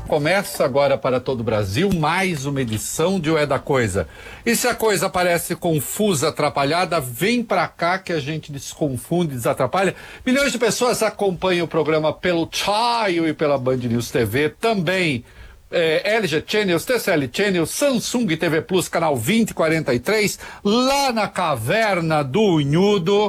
Começa agora para todo o Brasil mais uma edição de O É da Coisa. E se a coisa parece confusa, atrapalhada, vem pra cá que a gente desconfunde, desatrapalha. Milhões de pessoas acompanham o programa pelo Chaio e pela Band News TV, também LG Channels, TCL Channels, Samsung TV Plus, canal 2043, lá na Caverna do Unhudo.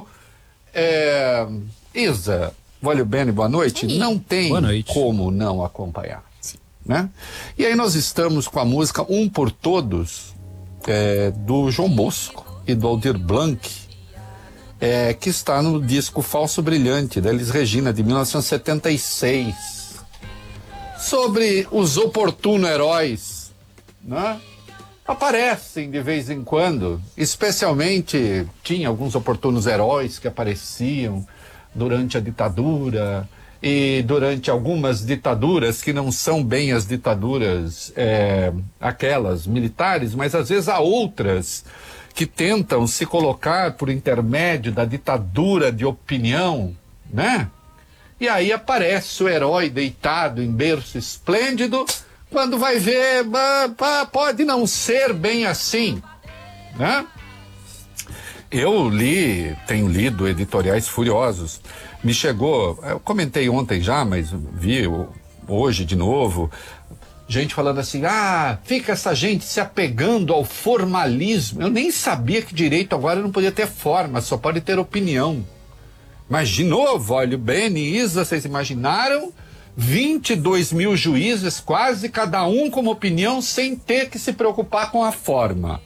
Isa, Vólio Bene, boa noite. Sim. Não tem como não acompanhar. Né? E aí nós estamos com a música Um por Todos, do João Bosco e do Aldir Blanc, que está no disco Falso Brilhante, da Elis Regina, de 1976, sobre os oportunos heróis, né? Aparecem de vez em quando, especialmente tinha alguns oportunos heróis que apareciam durante a ditadura e durante algumas ditaduras que não são bem as ditaduras aquelas militares, mas às vezes há outras que tentam se colocar por intermédio da ditadura de opinião, né? E aí aparece o herói deitado em berço esplêndido, quando vai ver, pode não ser bem assim, né? Eu tenho lido editoriais furiosos. Me chegou, eu comentei ontem já, mas vi hoje de novo, gente falando assim, fica essa gente se apegando ao formalismo. Eu nem sabia que direito agora não podia ter forma, só pode ter opinião. Mas de novo, olha, Bene e Isa, vocês imaginaram? 22 mil juízes, quase cada um com uma opinião, sem ter que se preocupar com a forma.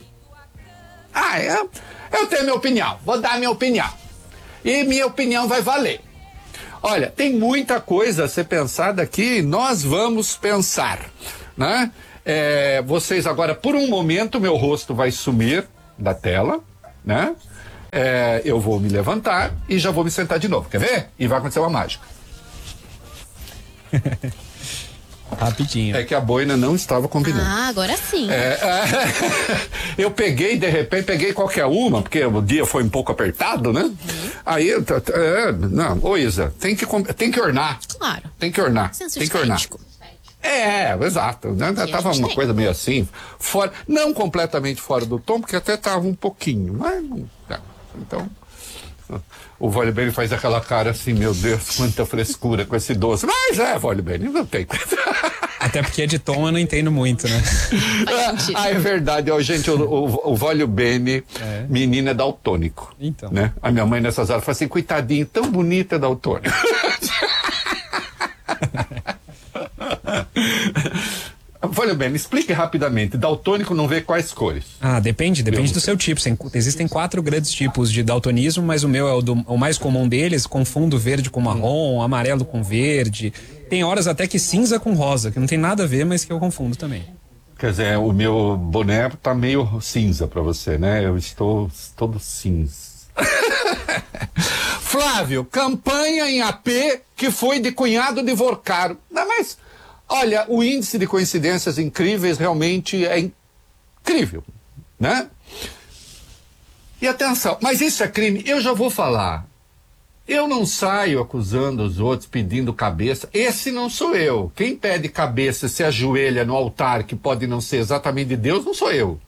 Eu tenho minha opinião, vou dar minha opinião. E minha opinião vai valer. Olha, tem muita coisa a ser pensada aqui, nós vamos pensar, né? Vocês agora, por um momento, meu rosto vai sumir da tela, né? Eu vou me levantar e já vou me sentar de novo, quer ver? E vai acontecer uma mágica. Rapidinho. É que a boina não estava combinando. Agora sim. Eu peguei, de repente, peguei qualquer uma, porque o dia foi um pouco apertado, né? Aí, não, ô Isa, tem que ornar. Claro. Tem que ornar. Senso tem que ornar. estético. Exato. Né? Tava uma coisa meio assim, fora, não completamente fora do tom, porque até tava um pouquinho, mas não. Então. O Vólio Bene faz aquela cara assim, meu Deus, quanta frescura com esse doce. Mas Vólio Bene, não tem. Até porque de tom eu não entendo muito, né? É verdade, gente, o Vólio Bene, menina, é daltônico. Então. Né? A minha mãe nessas horas fala assim, coitadinho, tão bonita, é daltônico. Vólio Bene, explique rapidamente. Daltônico não vê quais cores? Depende do seu tipo. Existem 4 grandes tipos de daltonismo, mas o meu é o mais comum deles. Confundo verde com marrom, amarelo com verde. Tem horas até que cinza com rosa, que não tem nada a ver, mas que eu confundo também. Quer dizer, o meu boné tá meio cinza pra você, né? Eu estou todo cinza. Flávio, campanha em AP que foi de cunhado de Vorcaro. Não, mas... Olha, o índice de coincidências incríveis realmente é incrível, né? E atenção, mas isso é crime? Eu já vou falar. Eu não saio acusando os outros, pedindo cabeça. Esse não sou eu. Quem pede cabeça, se ajoelha no altar, que pode não ser exatamente de Deus, não sou eu.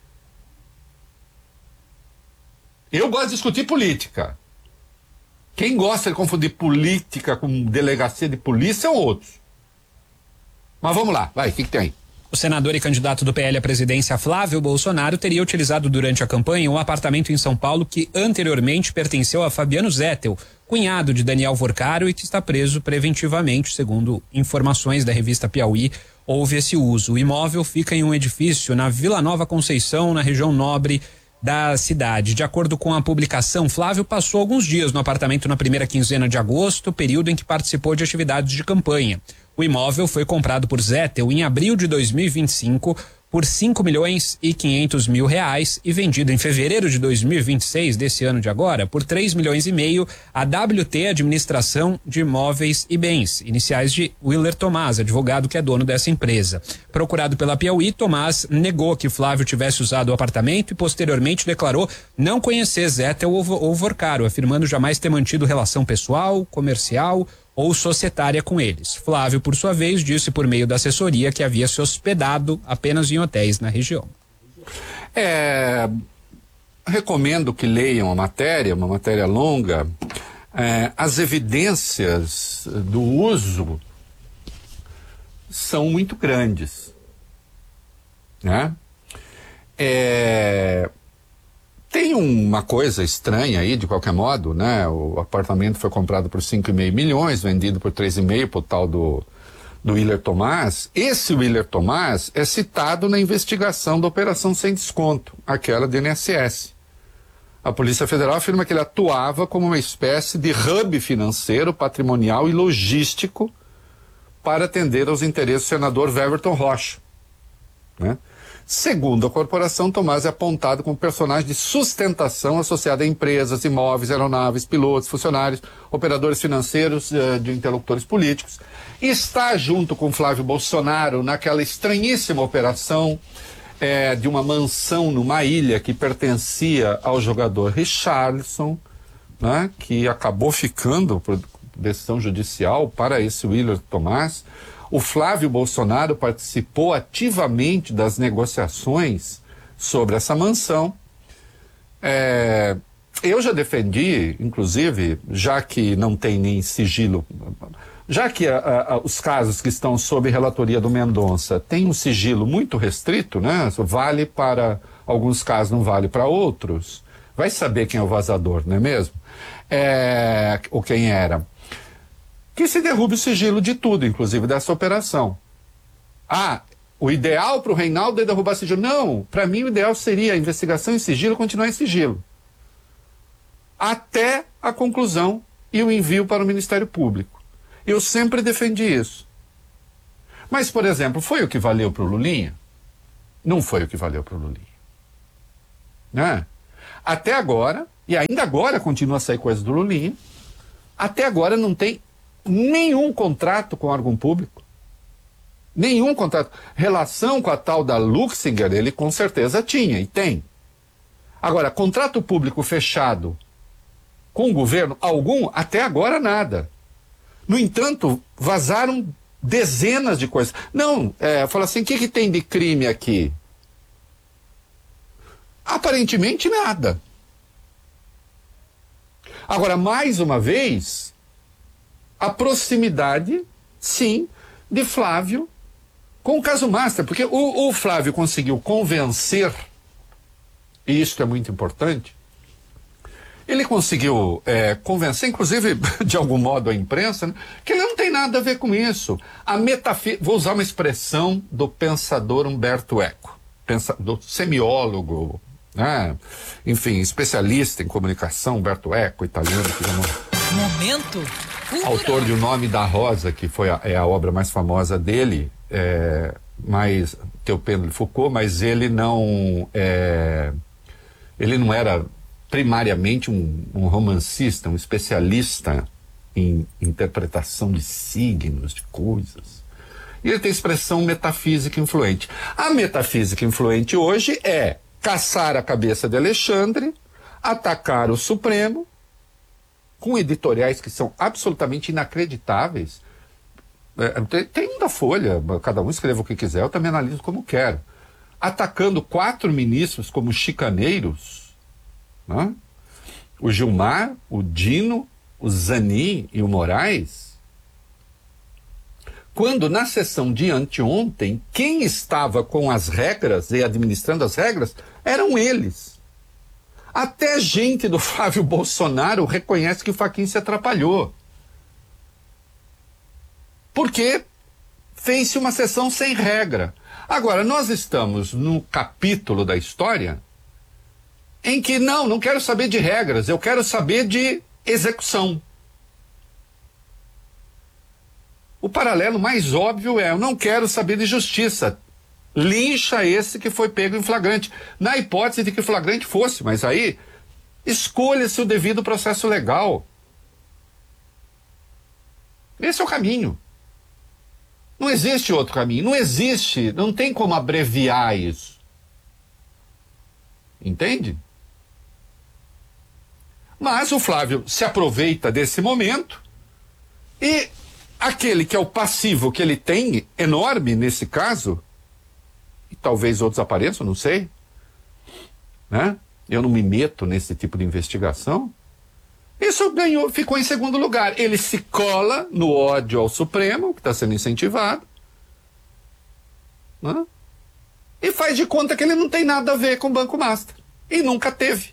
Eu gosto de discutir política. Quem gosta de confundir política com delegacia de polícia são outros. Mas vamos lá, vai, o que tem? O senador e candidato do PL à presidência, Flávio Bolsonaro, teria utilizado durante a campanha um apartamento em São Paulo que anteriormente pertenceu a Fabiano Zettel, cunhado de Daniel Vorcaro e que está preso preventivamente, segundo informações da revista Piauí. Houve esse uso. O imóvel fica em um edifício na Vila Nova Conceição, na região nobre da cidade. De acordo com a publicação, Flávio passou alguns dias no apartamento na primeira quinzena de agosto, período em que participou de atividades de campanha. O imóvel foi comprado por Zettel em abril de 2025 por R$5.500.000 e vendido em fevereiro de 2026, desse ano de agora, por R$3,5 milhões a WT Administração de Imóveis e Bens, iniciais de Willer Tomás, advogado que é dono dessa empresa. Procurado pela Piauí, Tomás negou que Flávio tivesse usado o apartamento e posteriormente declarou não conhecer Zettel ou Vorcaro, afirmando jamais ter mantido relação pessoal, comercial ou societária com eles. Flávio, por sua vez, disse por meio da assessoria que havia se hospedado apenas em hotéis na região. Recomendo que leiam a matéria, uma matéria longa. As evidências do uso são muito grandes, né? Tem uma coisa estranha aí, de qualquer modo, né? O apartamento foi comprado por 5,5 milhões, vendido por 3,5 pro tal do Willer Tomás. Esse Willer Tomás é citado na investigação da Operação Sem Desconto, aquela do INSS. A Polícia Federal afirma que ele atuava como uma espécie de hub financeiro, patrimonial e logístico para atender aos interesses do senador Weverton Rocha, né? Segundo a corporação, Tomás é apontado como personagem de sustentação associada a empresas, imóveis, aeronaves, pilotos, funcionários, operadores financeiros, de interlocutores políticos. E está junto com Flávio Bolsonaro naquela estranhíssima operação de uma mansão numa ilha que pertencia ao jogador Richarlison, né, que acabou ficando, por decisão judicial, para esse Willer Tomás. O Flávio Bolsonaro participou ativamente das negociações sobre essa mansão. Eu já defendi, inclusive, já que não tem nem sigilo, já que os casos que estão sob relatoria do Mendonça têm um sigilo muito restrito, né? Vale para alguns casos, não vale para outros. Vai saber quem é o vazador, não é mesmo? Ou quem era. Que se derrube o sigilo de tudo, inclusive dessa operação. O ideal para o Reinaldo é derrubar sigilo. Não, para mim o ideal seria a investigação em sigilo continuar em sigilo. Até a conclusão e o envio para o Ministério Público. Eu sempre defendi isso. Mas, por exemplo, foi o que valeu para o Lulinha? Não foi o que valeu para o Lulinha. Né? Até agora, e ainda agora continua a sair coisa do Lulinha, até agora não tem nenhum contrato com órgão público. Nenhum contrato. Relação com a tal da Luxinger, ele com certeza tinha e tem. Agora, contrato público fechado com o governo, algum, até agora nada. No entanto, vazaram dezenas de coisas. Não, fala assim, o que tem de crime aqui? Aparentemente nada. Agora, mais uma vez, a proximidade, sim, de Flávio com o caso Master, porque o Flávio conseguiu convencer, e isto é muito importante, ele conseguiu convencer, inclusive, de algum modo, a imprensa, né, que ele não tem nada a ver com isso. Vou usar uma expressão do pensador Umberto Eco, do semiólogo, né, enfim, especialista em comunicação, Umberto Eco, italiano, que já não... Momento autor de O Nome da Rosa, que foi a obra mais famosa dele, mas Théophile Foucault, mas ele não era primariamente um romancista, um especialista em interpretação de signos, de coisas. E ele tem expressão metafísica influente. A metafísica influente hoje é caçar a cabeça de Alexandre, atacar o Supremo, com editoriais que são absolutamente inacreditáveis. Tem um da Folha, cada um escreve o que quiser, eu também analiso como quero. Atacando 4 ministros como chicaneiros, né? O Gilmar, o Dino, o Zanin e o Moraes, quando na sessão de anteontem, quem estava com as regras e administrando as regras eram eles. Até gente do Flávio Bolsonaro reconhece que o Fachin se atrapalhou. Porque fez-se uma sessão sem regra. Agora, nós estamos no capítulo da história em que não quero saber de regras, eu quero saber de execução. O paralelo mais óbvio eu não quero saber de justiça. Lincha esse que foi pego em flagrante. Na hipótese de que flagrante fosse, mas aí escolha-se o devido processo legal. Esse é o caminho. Não existe outro caminho. Não tem como abreviar isso. Entende? Mas o Flávio se aproveita desse momento E aquele que é o passivo que ele tem, enorme nesse caso, e talvez outros apareçam, não sei, né? Eu não me meto nesse tipo de investigação. Isso ficou em segundo lugar. Ele se cola no ódio ao Supremo, que está sendo incentivado, né? E faz de conta que ele não tem nada a ver com o Banco Master. E nunca teve.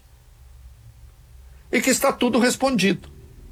E que está tudo respondido.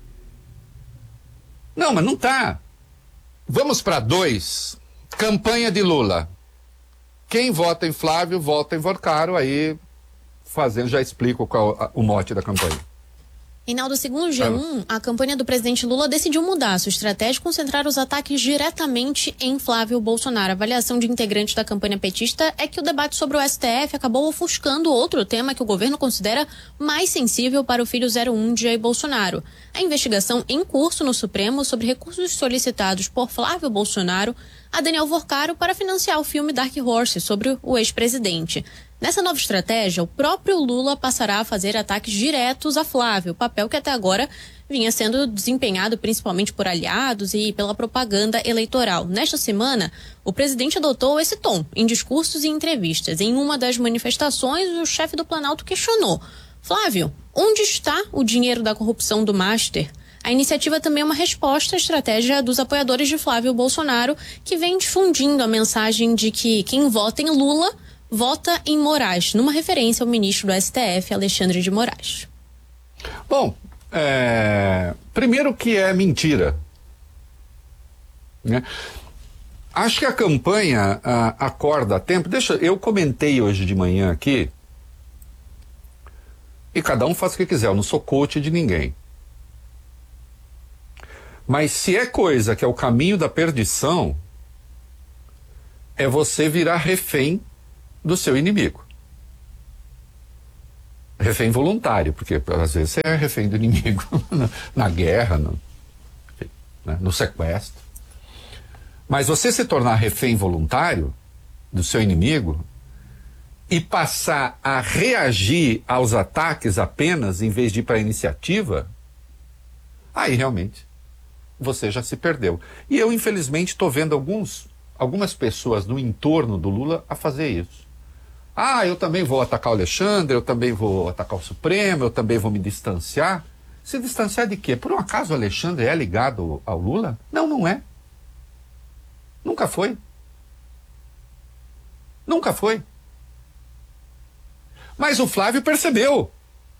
Não, mas não está. Vamos para 2. Campanha de Lula. Quem vota em Flávio, vota em Vorcaro. Aí, já explico qual o mote da campanha. Reinaldo, segundo o G1, a campanha do presidente Lula decidiu mudar sua estratégia e concentrar os ataques diretamente em Flávio Bolsonaro. A avaliação de integrantes da campanha petista é que o debate sobre o STF acabou ofuscando outro tema que o governo considera mais sensível para o filho 01 de Jair Bolsonaro. A investigação em curso no Supremo sobre recursos solicitados por Flávio Bolsonaro a Daniel Vorcaro para financiar o filme Dark Horse sobre o ex-presidente. Nessa nova estratégia, o próprio Lula passará a fazer ataques diretos a Flávio, papel que até agora vinha sendo desempenhado principalmente por aliados e pela propaganda eleitoral. Nesta semana, o presidente adotou esse tom em discursos e entrevistas. Em uma das manifestações, o chefe do Planalto questionou: Flávio, onde está o dinheiro da corrupção do Master? A iniciativa também é uma resposta à estratégia dos apoiadores de Flávio Bolsonaro, que vem difundindo a mensagem de que quem vota em Lula vota em Moraes, numa referência ao ministro do STF, Alexandre de Moraes. Bom, primeiro que é mentira, né? Acho que a campanha acorda a tempo. Eu comentei hoje de manhã aqui, e cada um faz o que quiser, eu não sou coach de ninguém. Mas se é coisa que é o caminho da perdição, é você virar refém do seu inimigo. Refém voluntário, porque às vezes você é refém do inimigo na guerra, no sequestro. Mas você se tornar refém voluntário do seu inimigo e passar a reagir aos ataques apenas em vez de ir para a iniciativa, aí realmente você já se perdeu. E eu, infelizmente, estou vendo algumas pessoas no entorno do Lula a fazer isso. Eu também vou atacar o Alexandre, eu também vou atacar o Supremo, eu também vou me distanciar. Se distanciar de quê? Por um acaso o Alexandre é ligado ao Lula? Não, não é. Nunca foi. Nunca foi. Mas o Flávio percebeu.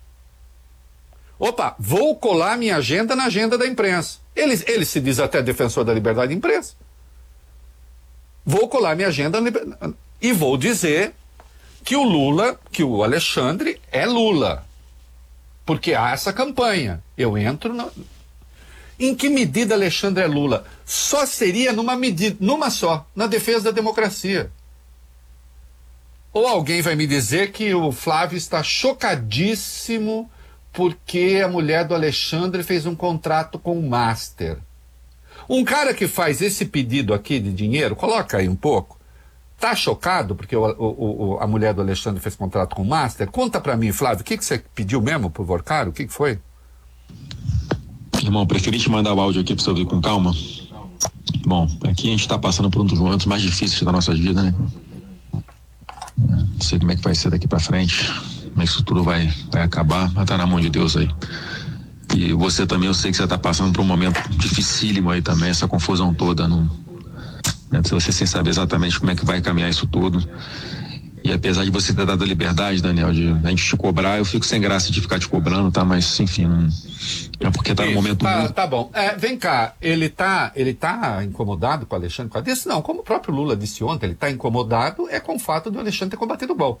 Opa, vou colar minha agenda na agenda da imprensa. Ele se diz até defensor da liberdade de imprensa. Vou colar minha agenda e vou dizer que o Lula, que o Alexandre é Lula. Porque há essa campanha. Eu entro Em que medida Alexandre é Lula? Só seria numa só, na defesa da democracia. Ou alguém vai me dizer que o Flávio está chocadíssimo porque a mulher do Alexandre fez um contrato com o Master. Um cara que faz esse pedido aqui de dinheiro, coloca aí um pouco, tá chocado porque a mulher do Alexandre fez contrato com o Master? Conta pra mim, Flávio, o que você pediu mesmo pro Vorcaro? O que foi? Irmão, preferi te mandar o áudio aqui pra você ouvir com calma. Bom, aqui a gente tá passando por um dos momentos mais difíceis da nossa vida, né? Não sei como é que vai ser daqui pra frente, como é que isso tudo vai acabar, mas tá na mão de Deus aí. E você também, eu sei que você tá passando por um momento dificílimo aí também, essa confusão toda, né? Você sem saber exatamente como é que vai caminhar isso tudo. E apesar de você ter dado a liberdade, Daniel, de a gente te cobrar, eu fico sem graça de ficar te cobrando, tá? Mas, enfim, não... é porque tá no momento... Tá bom. Vem cá, ele tá incomodado com o Alexandre por causa disso? Não, como o próprio Lula disse ontem, ele tá incomodado com o fato do Alexandre ter combatido o golpe.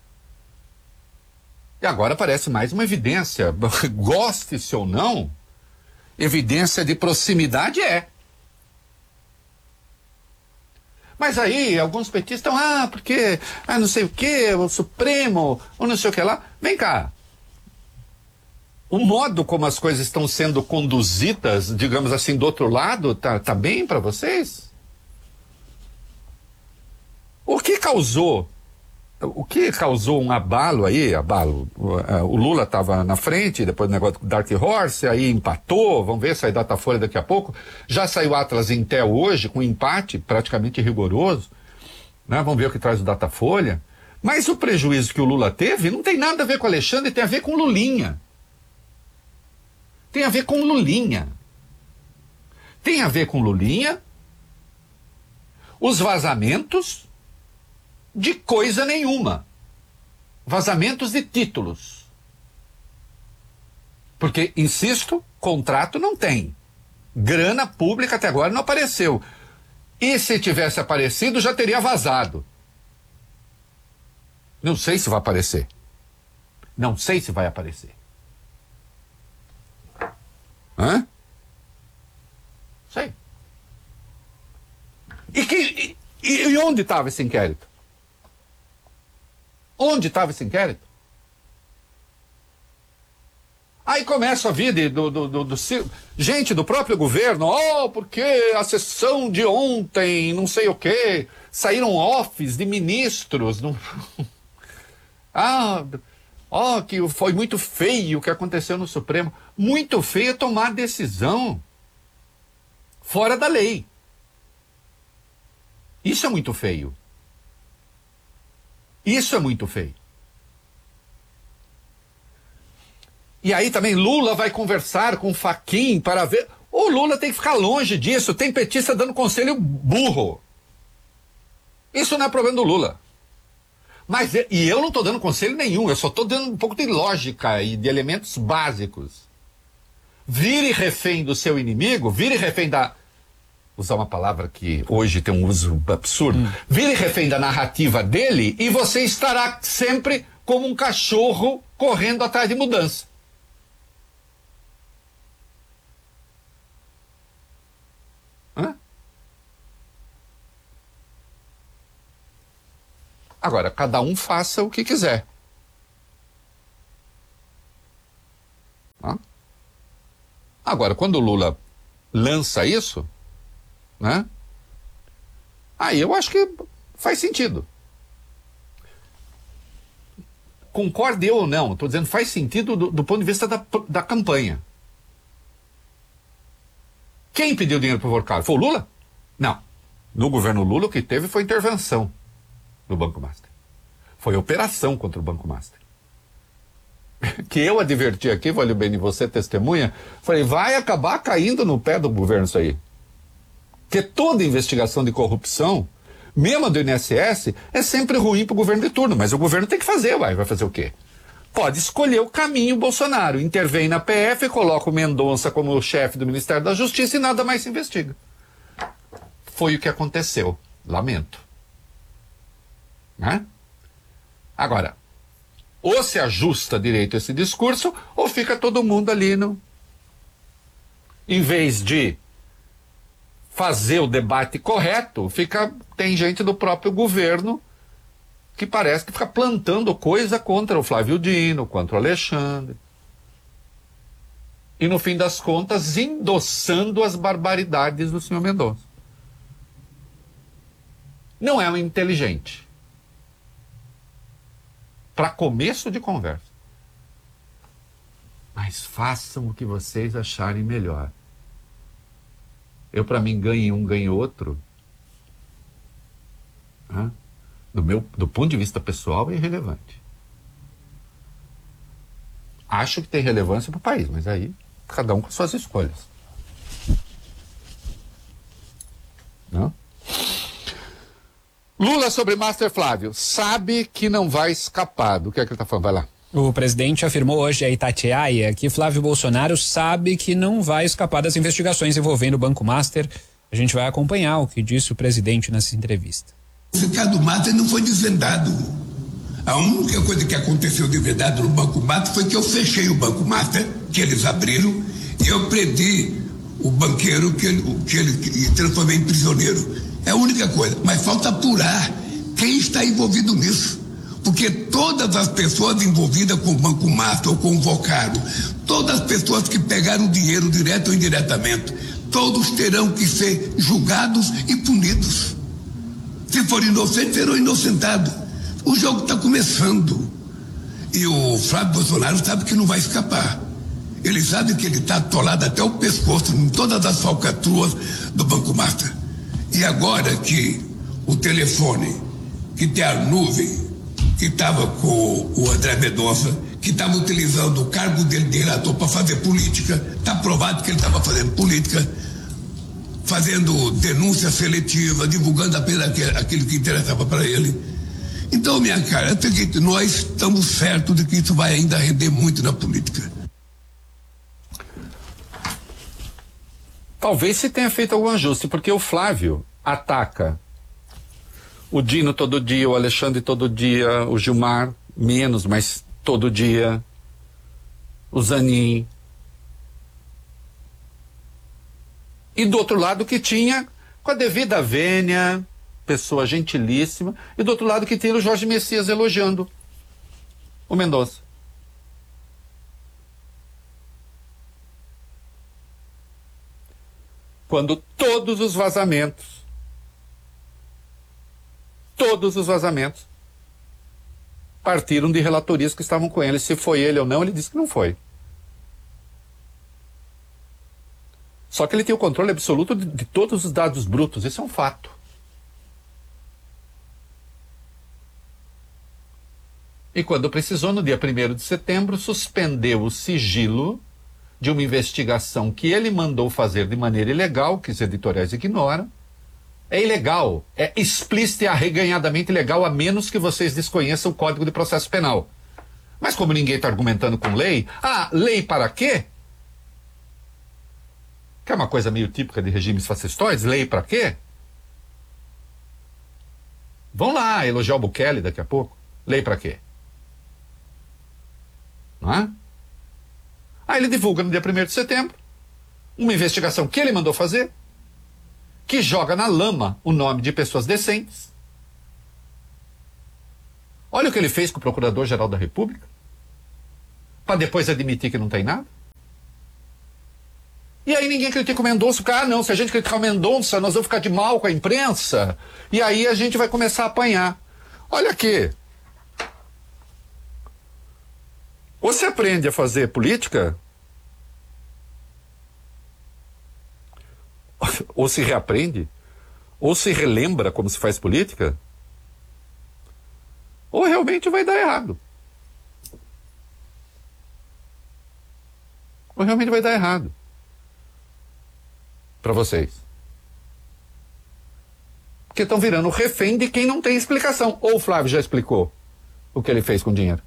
E agora aparece mais uma evidência, goste-se ou não, evidência de proximidade Mas aí, alguns petistas estão, porque, não sei o que, o Supremo, ou não sei o que lá. Vem cá. O modo como as coisas estão sendo conduzidas, digamos assim, do outro lado, tá bem para vocês? O que causou o que causou um abalo, o Lula estava na frente, depois do negócio do Dark Horse, aí empatou, vamos ver, sai Datafolha daqui a pouco, já saiu Atlas Intel hoje, com empate praticamente rigoroso, né? Vamos ver o que traz o Datafolha, mas o prejuízo que o Lula teve não tem nada a ver com o Alexandre, tem a ver com o Lulinha. Tem a ver com o Lulinha. Tem a ver com o Lulinha, os vazamentos de coisa nenhuma. Vazamentos de títulos. Porque, insisto, contrato não tem. Grana pública até agora não apareceu. E se tivesse aparecido, já teria vazado. Não sei se vai aparecer. Não sei se vai aparecer. Hã? Sei. E onde estava esse inquérito? Onde estava esse inquérito? Aí começa a vida gente do próprio governo, porque a sessão de ontem, não sei o quê, saíram offs de ministros. Que foi muito feio o que aconteceu no Supremo. Muito feio tomar decisão fora da lei. Isso é muito feio. Isso é muito feio. E aí também Lula vai conversar com o Fachin para ver... O Lula tem que ficar longe disso. Tem petista dando conselho burro. Isso não é problema do Lula. E eu não estou dando conselho nenhum. Eu só estou dando um pouco de lógica e de elementos básicos. Vire refém do seu inimigo, vire refém da... Usar uma palavra que hoje tem um uso absurdo. Vire refém da narrativa dele e você estará sempre como um cachorro correndo atrás de mudança. Agora, cada um faça o que quiser. Agora, quando o Lula lança isso, né? Aí eu acho que faz sentido. Concorde eu ou não, estou dizendo faz sentido do ponto de vista da campanha. Quem pediu dinheiro para o Vorcaro? Foi o Lula? Não. No governo Lula o que teve foi intervenção do Banco Master. Foi operação contra o Banco Master. Que eu adverti aqui, Valeu Bem, você testemunha, falei, vai acabar caindo no pé do governo isso aí. Porque toda investigação de corrupção, mesmo do INSS, é sempre ruim para o governo de turno, mas o governo tem que fazer, vai fazer o quê? Pode escolher o caminho Bolsonaro, intervém na PF, coloca o Mendonça como chefe do Ministério da Justiça e nada mais se investiga. Foi o que aconteceu, lamento. Né? Agora, ou se ajusta direito esse discurso, ou fica todo mundo ali no... Em vez de fazer o debate correto, tem gente do próprio governo que parece que fica plantando coisa contra o Flávio Dino, contra o Alexandre. E no fim das contas, endossando as barbaridades do senhor Mendonça. Não é um inteligente. Para começo de conversa. Mas façam o que vocês acharem melhor. Para mim, ganhe um, ganhe outro. Do ponto de vista pessoal, é irrelevante. Acho que tem relevância para o país, mas aí, cada um com suas escolhas. Não? Lula sobre Master Flávio. Sabe que não vai escapar. Do que é que ele está falando? Vai lá. O presidente afirmou hoje a Itatiaia que Flávio Bolsonaro sabe que não vai escapar das investigações envolvendo o Banco Master. A gente vai acompanhar o que disse o presidente nessa entrevista. O caso do Master não foi desvendado. A única coisa que aconteceu de verdade no Banco Master foi que eu fechei o Banco Master, que eles abriram, e eu prendi o banqueiro que ele transformei em prisioneiro. É a única coisa. Mas falta apurar quem está envolvido nisso. Porque todas as pessoas envolvidas com o Banco Master ou com o Vocaro, todas as pessoas que pegaram dinheiro direto ou indiretamente, todos terão que ser julgados e punidos. Se forem inocentes, serão inocentados. O jogo está começando. E o Flávio Bolsonaro sabe que não vai escapar. Ele sabe que ele está atolado até o pescoço em todas as falcatruas do Banco Master. E agora que o telefone, que tem a nuvem, que estava com o André Mendonça, que estava utilizando o cargo dele de relator para fazer política, está provado que ele estava fazendo política, fazendo denúncia seletiva, divulgando apenas aquilo que interessava para ele. Então, minha cara, é o seguinte, nós estamos certos de que isso vai ainda render muito na política. Talvez se tenha feito algum ajuste, porque o Flávio ataca o Dino todo dia, o Alexandre todo dia, o Gilmar menos, mas todo dia, o Zanin. E do outro lado que tinha, com a devida vênia, pessoa gentilíssima, e do outro lado que tinha o Jorge Messias elogiando o Mendonça. Quando todos os vazamentos partiram de relatorias que estavam com ele. Se foi ele ou não, ele disse que não foi. Só que ele tem o controle absoluto de todos os dados brutos. Isso é um fato. E quando precisou, no dia 1º de setembro, suspendeu o sigilo de uma investigação que ele mandou fazer de maneira ilegal, que os editoriais ignoram. É ilegal, é explícita e arreganhadamente ilegal, a menos que vocês desconheçam o Código de Processo Penal. Mas como ninguém está argumentando com lei, lei para quê? Que é uma coisa meio típica de regimes fascistóides, lei para quê? Vão lá elogiar o Bukele daqui a pouco. Lei para quê? Não é? Aí ele divulga no dia 1º de setembro uma investigação que ele mandou fazer, que joga na lama o nome de pessoas decentes. Olha o que ele fez com o Procurador-Geral da República, para depois admitir que não tem nada. E aí ninguém critica o Mendonça, porque, não, se a gente criticar o Mendonça, nós vamos ficar de mal com a imprensa, e aí a gente vai começar a apanhar. Olha aqui. Ou você aprende a fazer política, ou se reaprende, ou se relembra como se faz política, ou realmente vai dar errado. Ou realmente vai dar errado para vocês. Porque estão virando refém de quem não tem explicação. Ou o Flávio já explicou o que ele fez com o dinheiro?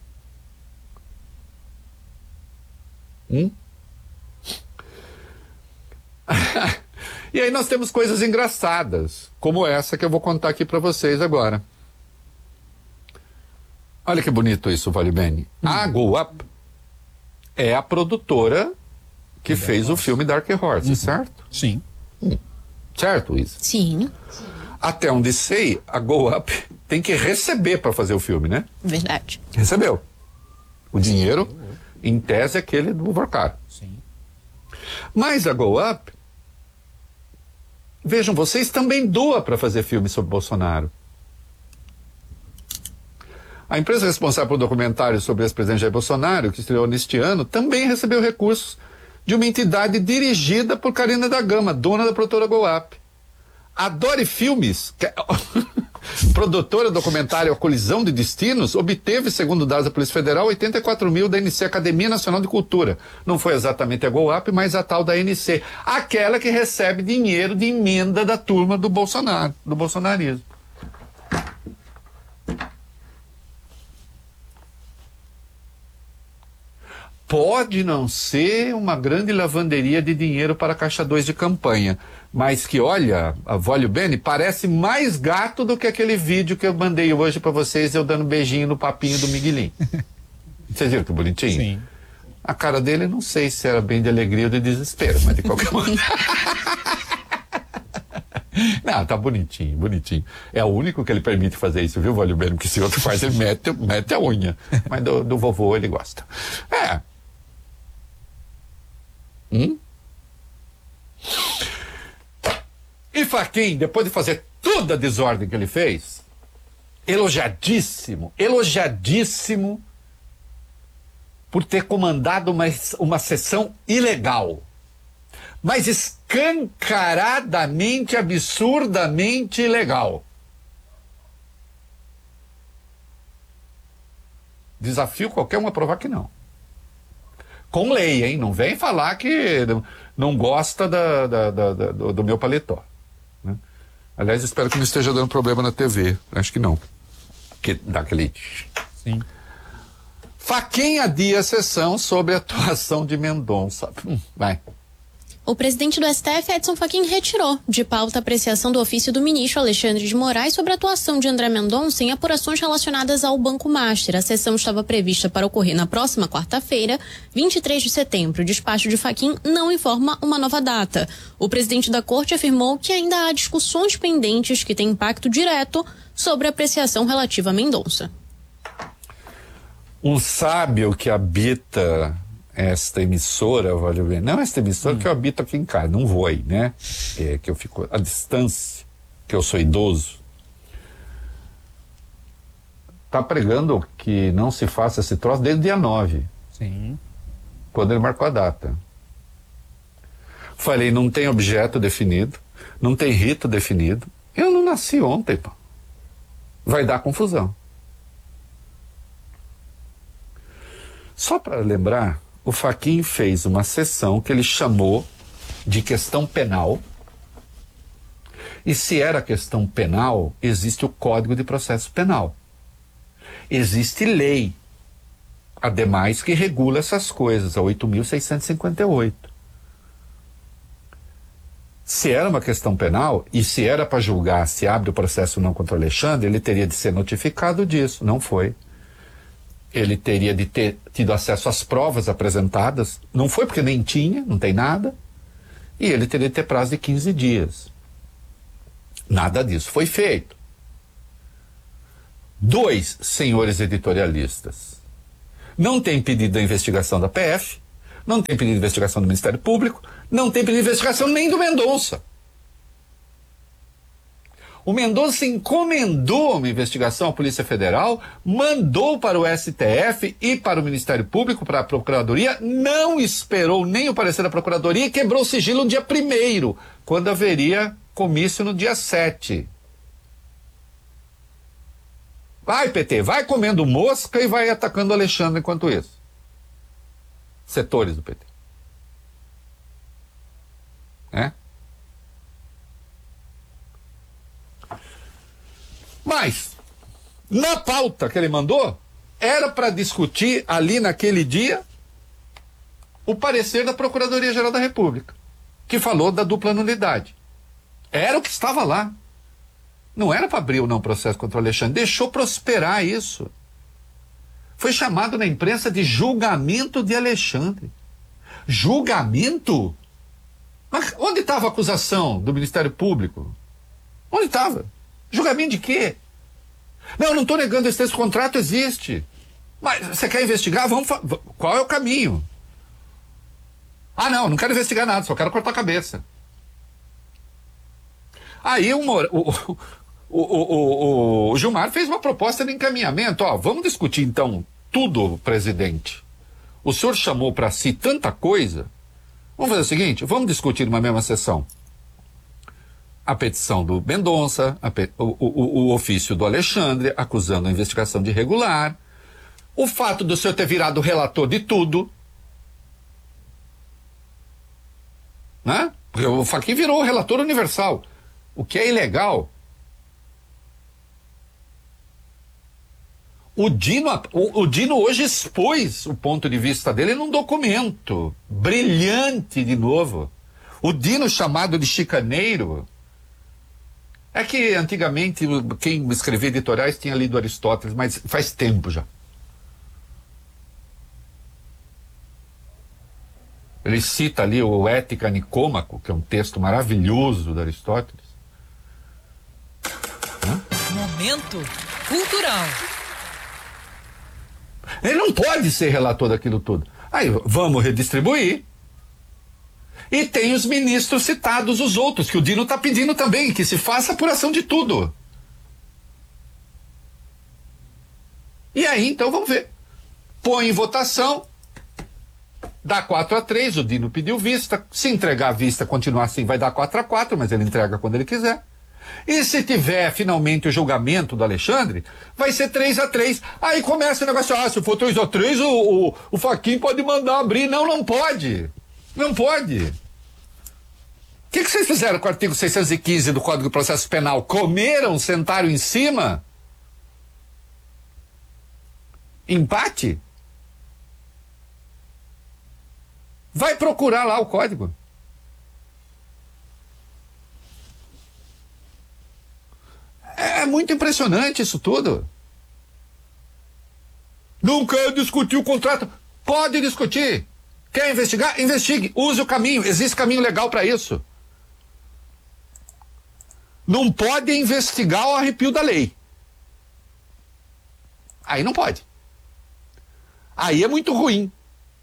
E aí nós temos coisas engraçadas, como essa que eu vou contar aqui para vocês agora. Olha que bonito isso, Vale Bene. A Go Up é a produtora que fez o filme Dark Horse, certo? Sim. Certo, Isa? Sim. Até onde sei, a Go Up tem que receber para fazer o filme, né? Verdade. Recebeu. O dinheiro, em tese, é aquele do Vorkar. Sim. Mas a Go Up, vejam, vocês também doam para fazer filme sobre Bolsonaro. A empresa responsável pelo documentário sobre o ex-presidente Jair Bolsonaro, que estreou neste ano, também recebeu recursos de uma entidade dirigida por Karina da Gama, dona da produtora Go Up. A Dori Filmes, que é produtora do documentário A Colisão de Destinos, obteve, segundo dados da Polícia Federal, 84 mil da NC, Academia Nacional de Cultura. Não foi exatamente a Go Up, mas a tal da NC. Aquela que recebe dinheiro de emenda da turma do Bolsonaro, do bolsonarismo. Pode não ser uma grande lavanderia de dinheiro para a Caixa 2 de campanha, mas que, olha, a Vale Bene parece mais gato do que aquele vídeo que eu mandei hoje para vocês, eu dando beijinho no papinho do Miguelinho. Vocês viram que bonitinho? Sim. A cara dele, não sei se era bem de alegria ou de desespero, mas de qualquer maneira. Não, tá bonitinho, bonitinho. É o único que ele permite fazer isso, viu, Vale Bene? Porque se outro faz, ele mete a unha. Mas do vovô ele gosta. E Fachin, depois de fazer toda a desordem que ele fez, elogiadíssimo por ter comandado uma sessão ilegal, mas escancaradamente, absurdamente ilegal. Desafio qualquer um a provar que não. Com lei, hein? Não vem falar que não gosta do meu paletó. Né? Aliás, espero que não esteja dando problema na TV. Acho que não. Que dá aquele... Sim. Fachin adia a sessão sobre a atuação de Mendonça. Vai. O presidente do STF, Edson Fachin, retirou de pauta a apreciação do ofício do ministro Alexandre de Moraes sobre a atuação de André Mendonça em apurações relacionadas ao Banco Master. A sessão estava prevista para ocorrer na próxima quarta-feira, 23 de setembro. O despacho de Fachin não informa uma nova data. O presidente da corte afirmou que ainda há discussões pendentes que têm impacto direto sobre a apreciação relativa a Mendonça. Um sábio que habita esta emissora, vale bem, não esta emissora que eu habito aqui em casa, não vou aí, né? Que eu fico à distância, que eu sou idoso. Tá pregando que não se faça esse troço desde o dia 9. Sim. Quando ele marcou a data. Falei, não tem objeto definido, não tem rito definido. Eu não nasci ontem, pô. Vai dar confusão. Só para lembrar, o Fachin fez uma sessão que ele chamou de questão penal. E se era questão penal, existe o Código de Processo Penal. Existe lei, ademais, que regula essas coisas, a 8.658. Se era uma questão penal, e se era para julgar se abre o processo não contra o Alexandre, ele teria de ser notificado disso. Não foi. Ele teria de ter tido acesso às provas apresentadas. Não foi porque nem tinha, não tem nada. E ele teria de ter prazo de 15 dias. Nada disso foi feito. 2 senhores editorialistas. Não tem pedido da investigação da PF, não tem pedido de investigação do Ministério Público, não tem pedido de investigação nem do Mendonça. O Mendonça encomendou uma investigação à Polícia Federal, mandou para o STF e para o Ministério Público, para a Procuradoria, não esperou nem o parecer da Procuradoria e quebrou o sigilo no dia 1º, quando haveria comício no dia 7. Vai, PT, vai comendo mosca e vai atacando o Alexandre enquanto isso. Setores do PT. Né? Mas, na pauta que ele mandou, era para discutir ali naquele dia o parecer da Procuradoria-Geral da República, que falou da dupla nulidade. Era o que estava lá. Não era para abrir ou não processo contra o Alexandre, deixou prosperar isso. Foi chamado na imprensa de julgamento de Alexandre. Julgamento? Mas onde estava a acusação do Ministério Público? Onde estava? Julgamento de quê? Não estou negando esse texto, o contrato existe. Mas você quer investigar? Qual é o caminho? Ah, não quero investigar nada, só quero cortar a cabeça. Aí o Gilmar fez uma proposta de encaminhamento. Vamos discutir então tudo, presidente. O senhor chamou para si tanta coisa. Vamos fazer o seguinte, vamos discutir numa mesma sessão a petição do Mendonça, o ofício do Alexandre, acusando a investigação de irregular, o fato do senhor ter virado relator de tudo, né? Porque o Fachin virou o relator universal, o que é ilegal. O Dino hoje expôs o ponto de vista dele num documento brilhante de novo. O Dino, chamado de chicaneiro. É que antigamente quem escrevia editoriais tinha lido Aristóteles, mas faz tempo já. Ele cita ali o Ética Nicômaco, que é um texto maravilhoso de Aristóteles. Momento cultural. Ele não pode ser relator daquilo tudo. Aí vamos redistribuir. E tem os ministros citados, os outros, que o Dino está pedindo também, que se faça apuração de tudo. E aí, então, vamos ver. Põe em votação, dá 4-3, o Dino pediu vista. Se entregar a vista, continuar assim, vai dar 4-4, mas ele entrega quando ele quiser. E se tiver finalmente o julgamento do Alexandre, vai ser 3-3. Aí começa o negócio, se for 3-3, o Fachin pode mandar abrir. Não, não pode. Não pode. O que vocês fizeram com o artigo 615 do Código de Processo Penal? Comeram, sentaram em cima? Empate? Vai procurar lá o código. É muito impressionante isso tudo. Não quer discutir o contrato? Pode discutir. Quer investigar? Investigue. Use o caminho. Existe caminho legal para isso. Não pode investigar o arrepio da lei. Aí não pode. Aí é muito ruim.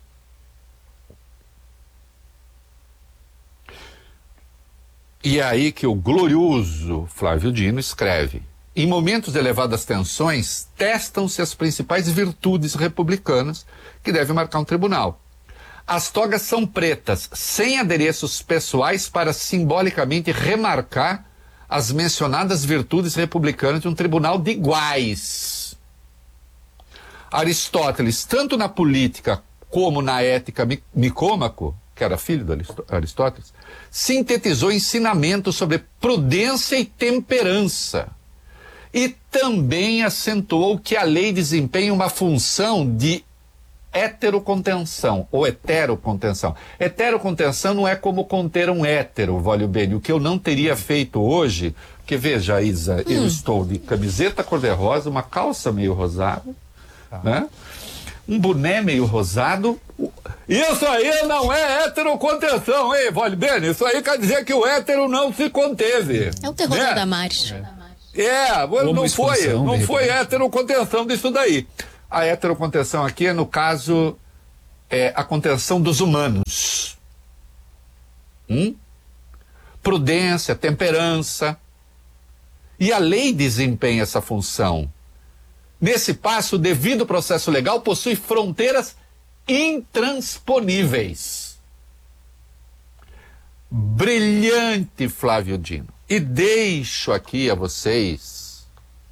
E é aí que o glorioso Flávio Dino escreve: em momentos de elevadas tensões, testam-se as principais virtudes republicanas que devem marcar um tribunal. As togas são pretas, sem adereços pessoais para simbolicamente remarcar as mencionadas virtudes republicanas de um tribunal de iguais. Aristóteles, tanto na política como na ética Nicômaco, que era filho de Aristóteles, sintetizou ensinamentos sobre prudência e temperança. E também acentuou que a lei desempenha uma função de heterocontenção ou heterocontenção. Heterocontenção não é como conter um hétero, Vólio Bene, o que eu não teria feito hoje, porque veja, Isa, eu estou de camiseta cor-de-rosa, uma calça meio rosada, né? Um boné meio rosado. Isso aí não é heterocontenção, hein, Vólio Bene? Isso aí quer dizer que o hétero não se conteve. É o terror da Damares. Não foi heterocontenção disso daí. A heterocontenção aqui, no caso, é a contenção dos humanos. Prudência, temperança. E a lei desempenha essa função. Nesse passo, o devido processo legal possui fronteiras intransponíveis. Brilhante, Flávio Dino. E deixo aqui a vocês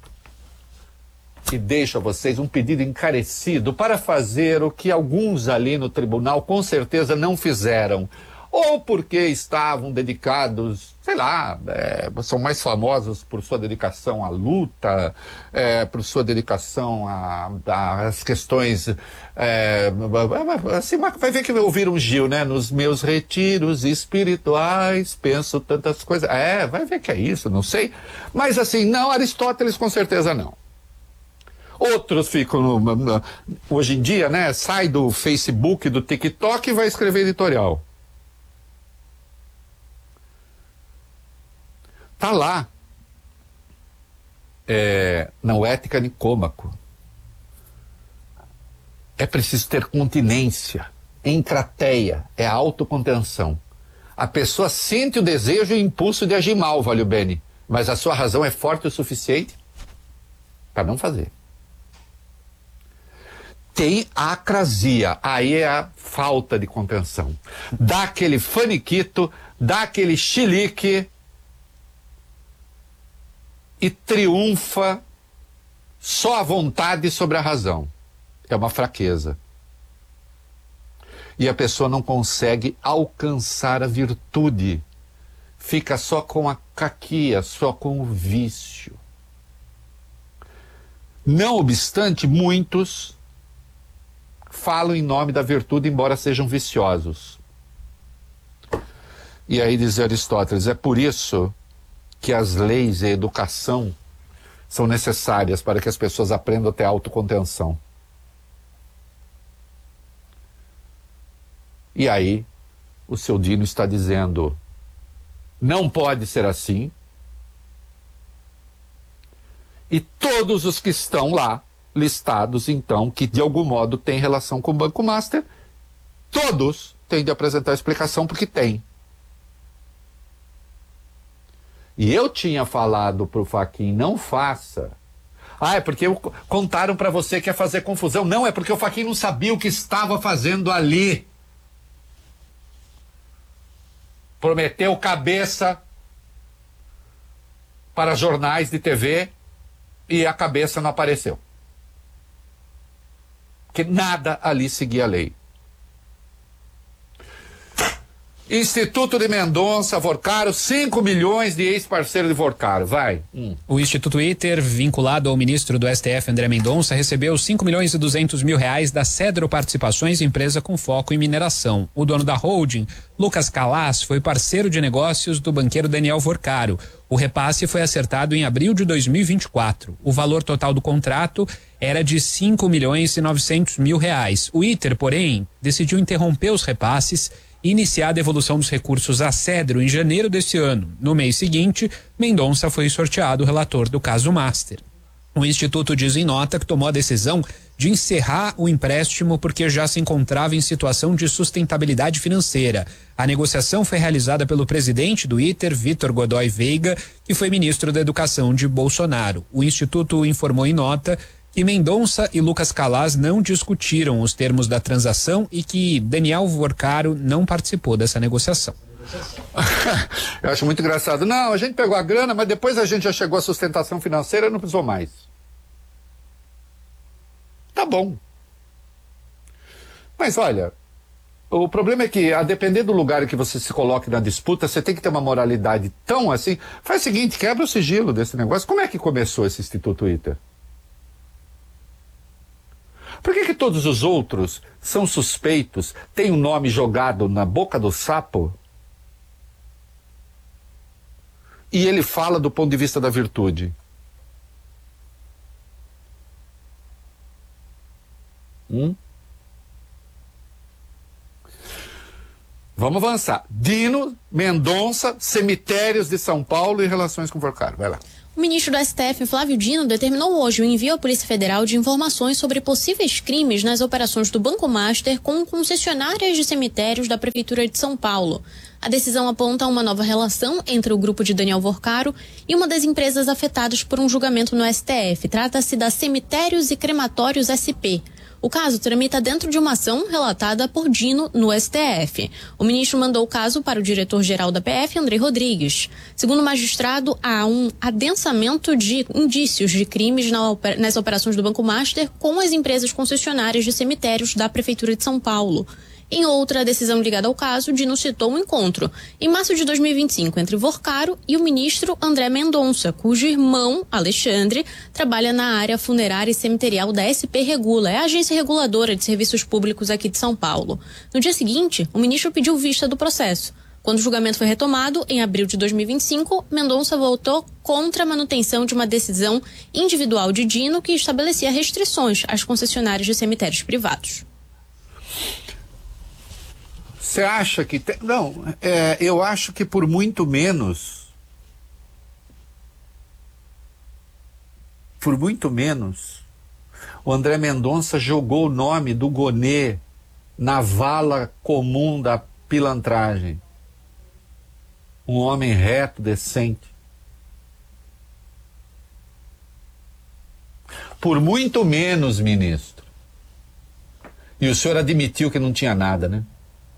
um pedido encarecido para fazer o que alguns ali no tribunal com certeza não fizeram. Ou porque estavam dedicados, sei lá, são mais famosos por sua dedicação à luta, por sua dedicação às questões, assim, vai ver que ouviram Gil, né? Nos meus retiros espirituais, penso tantas coisas. Vai ver que é isso, não sei. Mas assim, não, Aristóteles com certeza não. Outros ficam, hoje em dia, né? Sai do Facebook, do TikTok e vai escrever editorial. Está lá, na Ética Nicômaco. É preciso ter continência, encrateia, é autocontenção. A pessoa sente o desejo e o impulso de agir mal, Vólio Bene, mas a sua razão é forte o suficiente para não fazer. Tem a acrasia, aí é a falta de contenção. Dá aquele faniquito, dá aquele chilique, e triunfa só a vontade sobre a razão. É uma fraqueza. E a pessoa não consegue alcançar a virtude. Fica só com a caquia, só com o vício. Não obstante, muitos falam em nome da virtude, embora sejam viciosos. E aí diz Aristóteles, é por isso que as leis e a educação são necessárias para que as pessoas aprendam a ter autocontenção. E aí, o seu Dino está dizendo, não pode ser assim. E todos os que estão lá, listados, então, que de algum modo têm relação com o Banco Master, todos têm de apresentar explicação porque tem. E eu tinha falado para o Fachin, não faça. Ah, é porque contaram para você que ia fazer confusão. Não, é porque o Fachin não sabia o que estava fazendo ali. Prometeu cabeça para jornais de TV e a cabeça não apareceu. Porque nada ali seguia a lei. Instituto de Mendonça, Vorcaro, 5 milhões de ex-parceiro de Vorcaro, vai. O Instituto ITER, vinculado ao ministro do STF, André Mendonça, recebeu 5.200.000 reais da Cedro Participações, empresa com foco em mineração. O dono da holding, Lucas Calas, foi parceiro de negócios do banqueiro Daniel Vorcaro. O repasse foi acertado em abril de 2024. O valor total do contrato era de 5.900.000 reais. O ITER, porém, decidiu interromper os repasses e iniciar a devolução dos recursos à Cedro em janeiro deste ano. No mês seguinte, Mendonça foi sorteado relator do caso Master. O Instituto diz em nota que tomou a decisão de encerrar o empréstimo porque já se encontrava em situação de sustentabilidade financeira. A negociação foi realizada pelo presidente do ITER, Vitor Godoy Veiga, que foi ministro da Educação de Bolsonaro. O Instituto informou em nota que Mendonça e Lucas Calas não discutiram os termos da transação e que Daniel Vorcaro não participou dessa negociação. Eu acho muito engraçado. Não, a gente pegou a grana, mas depois a gente já chegou à sustentação financeira e não precisou mais. Tá bom. Mas olha, o problema é que, a depender do lugar em que você se coloque na disputa, você tem que ter uma moralidade tão assim. Faz o seguinte, quebra o sigilo desse negócio. Como é que começou esse Instituto ITER? Por que todos os outros são suspeitos, têm um nome jogado na boca do sapo? E ele fala do ponto de vista da virtude. Vamos avançar. Dino, Mendonça, cemitérios de São Paulo e relações com Vorcaro. Vai lá. O ministro do STF, Flávio Dino, determinou hoje o envio à Polícia Federal de informações sobre possíveis crimes nas operações do Banco Master com concessionárias de cemitérios da Prefeitura de São Paulo. A decisão aponta uma nova relação entre o grupo de Daniel Vorcaro e uma das empresas afetadas por um julgamento no STF. Trata-se da Cemitérios e Crematórios SP. O caso tramita dentro de uma ação relatada por Dino no STF. O ministro mandou o caso para o diretor-geral da PF, André Rodrigues. Segundo o magistrado, há um adensamento de indícios de crimes nas operações do Banco Master com as empresas concessionárias de cemitérios da Prefeitura de São Paulo. Em outra decisão ligada ao caso, Dino citou um encontro em março de 2025 entre Vorcaro e o ministro André Mendonça, cujo irmão, Alexandre, trabalha na área funerária e cemiterial da SP Regula, é a agência reguladora de serviços públicos aqui de São Paulo. No dia seguinte, o ministro pediu vista do processo. Quando o julgamento foi retomado, em abril de 2025, Mendonça votou contra a manutenção de uma decisão individual de Dino que estabelecia restrições às concessionárias de cemitérios privados. Você acha que... Não, eu acho que por muito menos... o André Mendonça jogou o nome do Gonê na vala comum da pilantragem. Um homem reto, decente. Por muito menos, ministro. E o senhor admitiu que não tinha nada, né?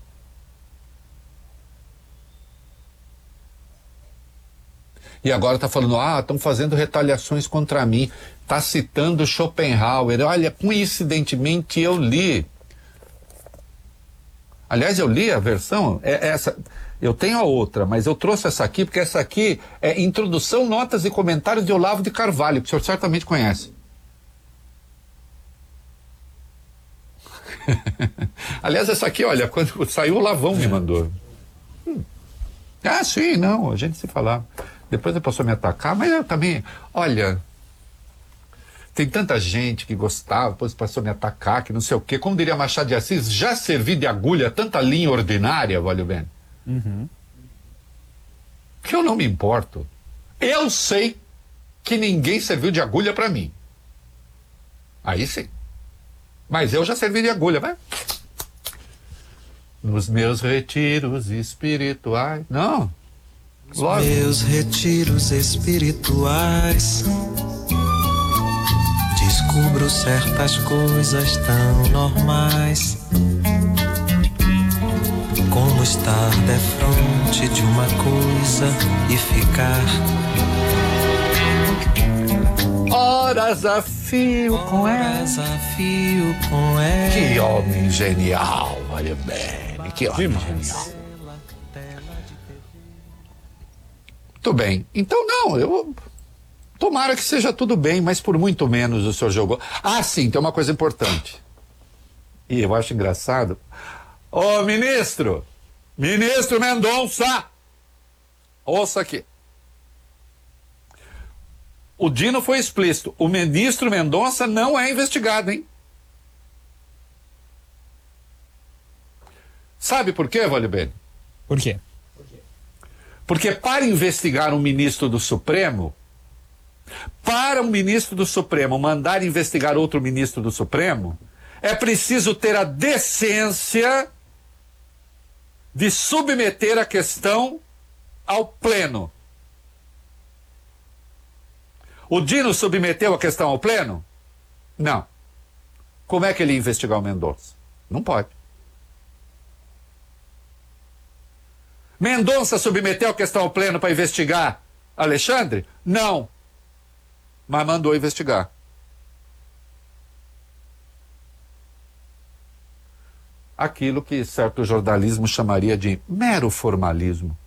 E agora está falando, estão fazendo retaliações contra mim. Está citando Schopenhauer. Olha, coincidentemente eu li. Aliás, eu li a versão, essa. Eu tenho a outra, mas eu trouxe essa aqui, porque essa aqui é Introdução, Notas e Comentários de Olavo de Carvalho, que o senhor certamente conhece. Aliás, essa aqui, olha, quando saiu o Lavão me mandou. Sim, não, a gente se falava. Depois ele passou a me atacar, mas eu também, olha, tem tanta gente que gostava, depois passou a me atacar, que não sei o quê. Como diria Machado de Assis, já servi de agulha tanta linha ordinária, valeu bem. Que eu não me importo. Eu sei que ninguém serviu de agulha pra mim. Aí sim. Mas eu já servi de agulha, vai. Nos meus retiros espirituais. Não. Lógico. Meus retiros espirituais descubro certas coisas tão normais, como estar defronte de uma coisa e ficar horas a fio com horas ela. a fio com ela. Que homem genial, olha bem, que homem genial. Muito bem, então tomara que seja tudo bem, mas por muito menos o senhor jogou. Ah, sim, tem uma coisa importante. E eu acho engraçado. Ô, ministro Mendonça, ouça aqui. O Dino foi explícito. O ministro Mendonça não é investigado, hein? Sabe por quê, Valibene? Por quê? Porque para investigar um ministro do Supremo, para um ministro do Supremo mandar investigar outro ministro do Supremo, é preciso ter a decência de submeter a questão ao pleno. O Dino submeteu a questão ao pleno? Não. Como é que ele ia investigar o Mendonça? Não pode. Mendonça submeteu a questão ao pleno para investigar Alexandre? Não. Mas mandou investigar. Aquilo que certo jornalismo chamaria de mero formalismo.